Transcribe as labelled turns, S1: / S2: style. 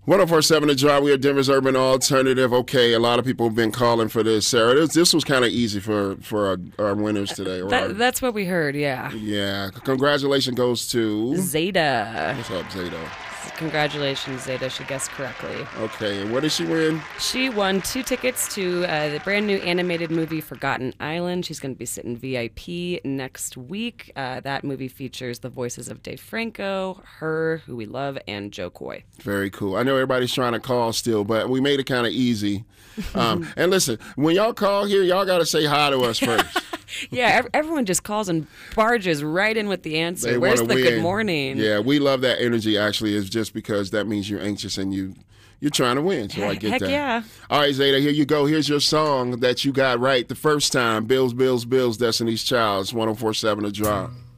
S1: 1047 The Drive. We are Denver's Urban Alternative. Okay, a lot of people have been calling for this, Sarah. This was kind of easy for our winners today.
S2: That's what we heard, yeah.
S1: Yeah. Congratulations goes to
S2: Zeta.
S1: What's up, Zeta?
S2: Congratulations, Zeta. She guessed correctly.
S1: Okay, and what did she win?
S2: She won 2 tickets to the brand new animated movie Forgotten Island. She's going to be sitting VIP next week. That movie features the voices of Dave Franco, her, who we love, and Joe Coy.
S1: Very cool. I know everybody's trying to call still, but we made it kind of easy. And listen, when y'all call here, y'all got to say hi to us first.
S2: Yeah, everyone just calls and barges right in with the answer. Where's the good morning?
S1: Yeah, we love that energy, actually. It's just because that means you're anxious and you're trying to win. So I get that.
S2: Heck yeah.
S1: All right, Zeta, here you go. Here's your song that you got right the first time. Bills, Bills, Bills, Destiny's Child. It's 1047 The Drive.